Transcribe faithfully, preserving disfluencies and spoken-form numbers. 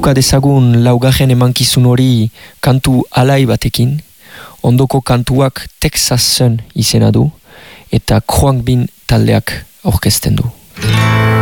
entzuntuka dezagun laugarren emankizun hori kantu alai batekin, ondoko kantuak Texas Sun izena du, eta Kroang Bin taldeak orkesten du.